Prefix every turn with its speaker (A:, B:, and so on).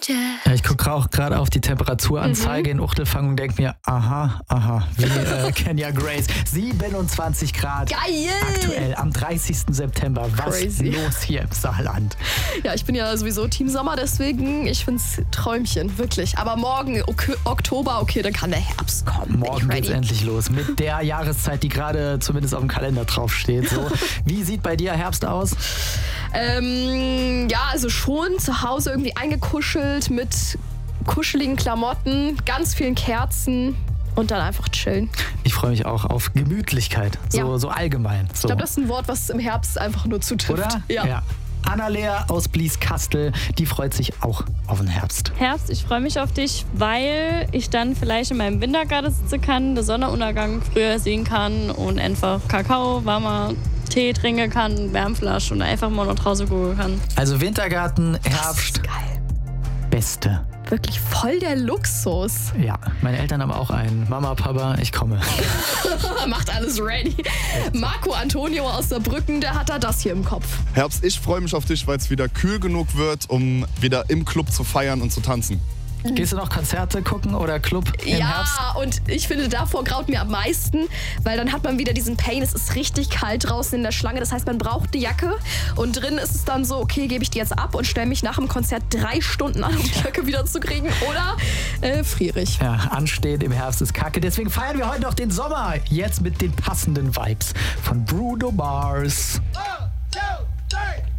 A: Ja, ich gucke auch gerade auf die Temperaturanzeige in Uchtelfang und denke mir, aha, wie Kenya Grace. 27 Grad.
B: Geil!
A: Aktuell am 30. September. Was
B: Crazy.
A: los hier im Saarland?
B: Ja, ich bin ja sowieso Team Sommer, deswegen, ich find's Träumchen, wirklich. Aber morgen, Oktober, okay, dann kann der Herbst kommen.
A: Morgen geht's endlich los mit der Jahreszeit, die gerade zumindest auf dem Kalender draufsteht. So. Wie sieht bei dir Herbst aus?
B: Ja, also schon zu Hause irgendwie eingekuschelt mit kuscheligen Klamotten, ganz vielen Kerzen und dann einfach chillen.
A: Ich freue mich auch auf Gemütlichkeit, so allgemein. So.
B: Ich glaube, das ist ein Wort, was im Herbst einfach nur zutrifft.
A: Oder?
B: Ja.
A: Annalea aus Blieskastel, die freut sich auch auf den Herbst.
C: Herbst, ich freue mich auf dich, weil ich dann vielleicht in meinem Wintergarten sitzen kann, den Sonnenuntergang früher sehen kann und einfach Kakao, warmer Tee trinken kann, Wärmflasche und einfach mal nach draußen gucken kann.
A: Also Wintergarten, Herbst,
B: Geil.
A: Beste.
B: Wirklich voll der Luxus.
A: Ja, meine Eltern haben auch einen. Mama, Papa, ich komme.
B: Macht alles ready. Marco Antonio aus Saarbrücken, der hat da das hier im Kopf.
D: Herbst, ich freue mich auf dich, weil es wieder kühl genug wird, um wieder im Club zu feiern und zu tanzen.
A: Gehst du noch Konzerte gucken oder Club im Herbst?
B: Ja, und ich finde, davor graut mir am meisten, weil dann hat man wieder diesen Pain, es ist richtig kalt draußen in der Schlange, das heißt, man braucht eine Jacke und drin ist es dann so, okay, gebe ich die jetzt ab und stelle mich nach dem Konzert 3 Stunden an, um die Jacke wieder zu kriegen oder friere ich.
A: Ja, anstehen im Herbst ist kacke, deswegen feiern wir heute noch den Sommer, jetzt mit den passenden Vibes von Bruno Mars.
E: 1, 2, 3.